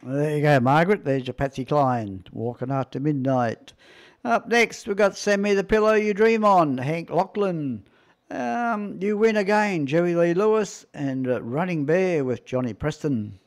There you go, Margaret. There's your Patsy Cline, Walking After Midnight. Up next, we've got Send Me the Pillow You Dream On, Hank Lachlan. You Win Again, Jerry Lee Lewis, and Running Bear with Johnny Preston.